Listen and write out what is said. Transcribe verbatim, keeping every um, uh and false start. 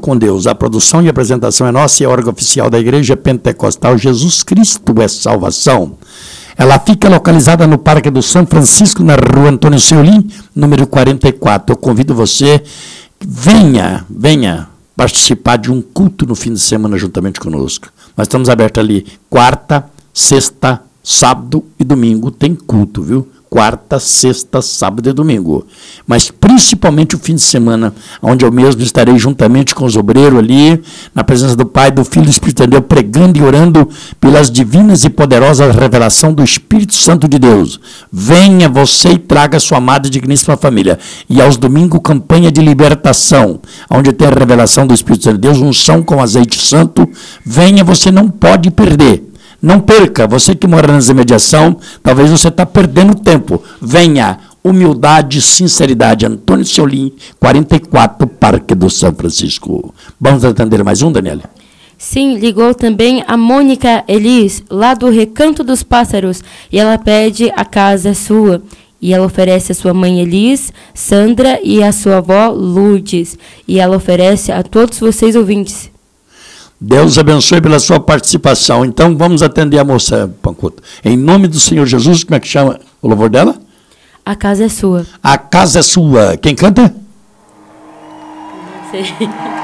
com Deus. A produção e a apresentação é nossa e a órgão oficial da Igreja Pentecostal Jesus Cristo é Salvação. Ela fica localizada no Parque do São Francisco, na rua Antônio Seolim, número quarenta e quatro. Eu convido você, venha, venha participar de um culto no fim de semana juntamente conosco. Nós estamos abertos ali quarta, sexta, sábado e domingo, tem culto, viu? Quarta, sexta, sábado e domingo. Mas principalmente o fim de semana, onde eu mesmo estarei juntamente com os obreiros ali, na presença do Pai, do Filho e do Espírito de Deus, pregando e orando pelas divinas e poderosas revelações do Espírito Santo de Deus. Venha você e traga sua amada e digníssima família. E aos domingos, campanha de libertação, onde tem a revelação do Espírito Santo de Deus, unção com azeite santo. Venha, você não pode perder. Não perca, você que mora nessa imediação, talvez você está perdendo tempo. Venha, humildade, sinceridade. Antônio Seolim, quarenta e quatro, Parque do São Francisco. Vamos atender mais um, Daniela? Sim, ligou também a Mônica Elis, lá do Recanto dos Pássaros, e ela pede a casa é sua. E ela oferece a sua mãe Elis, Sandra e a sua avó Lourdes. E ela oferece a todos vocês ouvintes. Deus abençoe pela sua participação. Então, vamos atender a moça, Pancuto. Em nome do Senhor Jesus, como é que chama o louvor dela? A casa é sua. A casa é sua. Quem canta? Não sei.